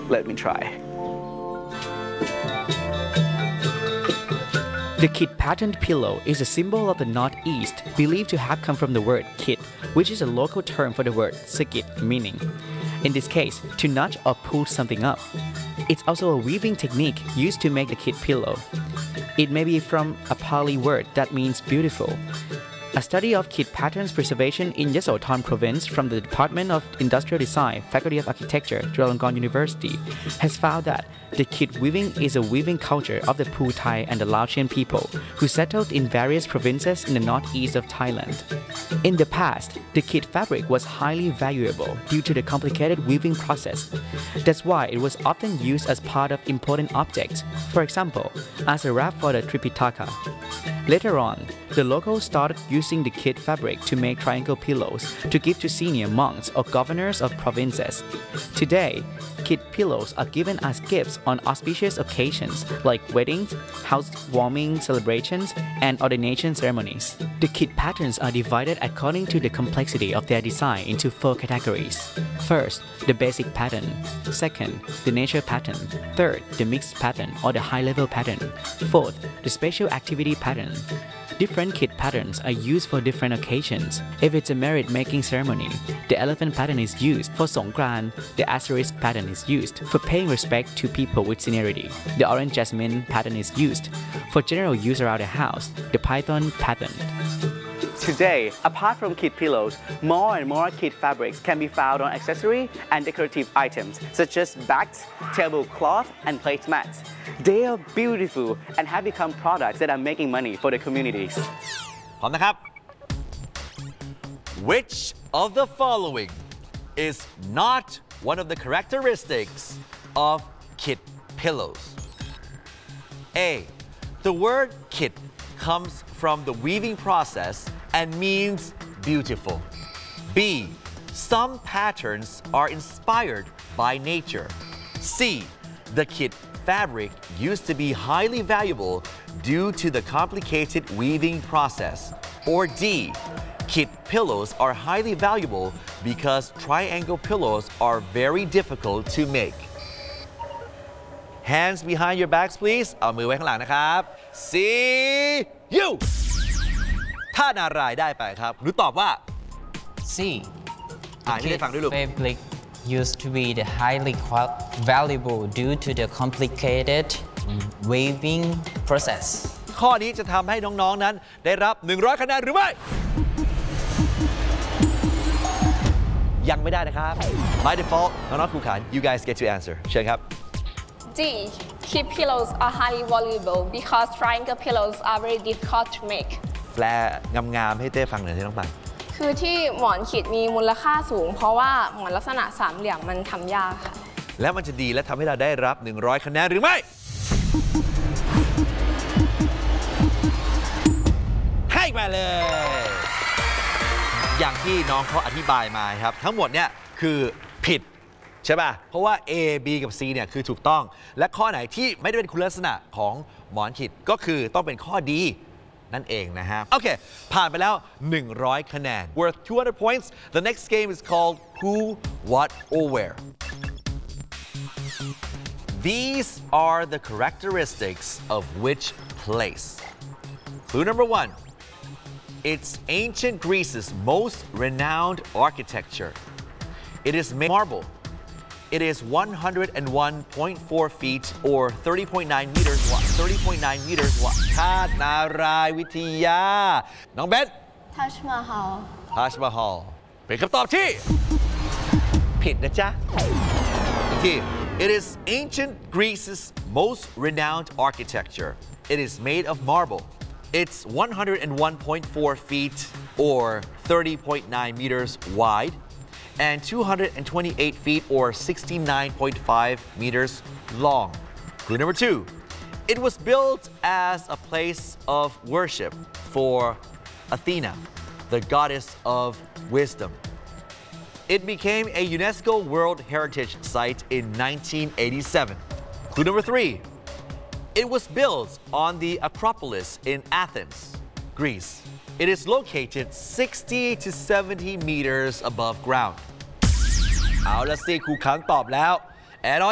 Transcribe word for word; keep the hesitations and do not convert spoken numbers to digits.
Let me try. The kit patterned pillow is a symbol of the Northeast, believed to have come from the word kit, which is a local term for the word sikit, meaning, in this case, to nudge or pull something up. It's also a weaving technique used to make the kit pillow. It may be from a Pali word that means beautiful. A study of kit patterns preservation in Yasothon province from the Department of Industrial Design, Faculty of Architecture, Chulalongkorn University, has found that the kit weaving is a weaving culture of the Puthai and the Laotian people who settled in various provinces in the northeast of Thailand. In the past, the kit fabric was highly valuable due to the complicated weaving process. That's why it was often used as part of important objects, for example, as a wrap for the Tripitaka. Later on, the locals started using the kit fabric to make triangle pillows to give to senior monks or governors of provinces. Today, kit pillows are given as gifts on auspicious occasions like weddings, housewarming celebrations, and ordination ceremonies. The kit patterns are divided according to the complexity of their design into four categories. First, the basic pattern. Second, the nature pattern. Third, the mixed pattern or the high-level pattern. Fourth, the special activity pattern. Different kit patterns are used for different occasions. If it's a merit-making ceremony, the elephant pattern is used. For Songkran, the asterisk pattern is used for paying respect to people with seniority. The orange jasmine pattern is used. For general use around the house, the python pattern. Today, apart from kit pillows, more and more kit fabrics can be found on accessory and decorative items such as bags, tablecloth, and placemats. They are beautiful and have become products that are making money for the communities. พร้อมนะครับ Which of the following is not one of the characteristics of kit pillows? A. The word kit comes from the weaving process and means beautiful. B. Some patterns are inspired by nature. C. The kit fabric used to be highly valuable due to the complicated weaving process. Or D. Kit pillows are highly valuable because triangle pillows are very difficult to make. Hands behind your backs, please. เอามือไว้ข้างหลังนะครับ See you ท่านารายได้ไปครับหนูตอบว่า C. อ่านให้ได้ฟังด้วยลูก Fabric used to be the highly valuable due to the complicated weaving process. ข้อนี้จะทำให้น้องๆนั้นได้รับหนึ่งร้อยคะแนนหรือไม่ ยังไม่ได้นะครับ By default น้องๆครูขาน you guys get to answer เชิญครับ D. Kit pillows are highly valuable because triangle pillows are very difficult to make. แปลงามๆให้เต้ฟังหน่อยที่น้องปังคือที่หมอนขีดมีมูลค่าสูงเพราะว่าหมอนลักษณะสามเหลี่ยมมันทำยากค่ะแล้วมันจะดีและทำให้เราได้รับหนึ่งร้อยคะแนนหรือไม่ ให้มาเลย อย่างที่น้องเขาอธิบายมาครับทั้งหมดเนี่ยคือผิดใช่ป่ะเพราะว่า A B กับ C เนี่ยคือถูกต้องและข้อไหนที่ไม่ได้เป็นคุณลักษณะของหมอนขีดก็คือต้องเป็นข้อดีนั่นเองนะฮะโอเคผ่านไปแล้วหนึ่งร้อยคะแนน worth two hundred points the next game is called who what or where these are the characteristics of which place clue number one it's ancient Greece's most renowned architecture it is made of marble it is one hundred one point four feet or thirty point nine meters wide thirty point nine meters wide ธาตุนารายวิทยาน้องเบน Taj Mahal Taj Mahal เป็นคำตอบที่ผิดนะจ๊ะอีกที It is ancient Greece's most renowned architecture it is made of marble it's one hundred one point four feet or thirty point nine meters wide and two hundred twenty-eight feet or sixty-nine point five meters long. Clue number two, it was built as a place of worship for Athena, the goddess of wisdom. It became a UNESCO World Heritage Site in nineteen eighty-seven. Clue number three, it was built on the Acropolis in Athens, Greece. It is located sixty to seventy meters above ground. เอาละสิครูขังตอบแล้ว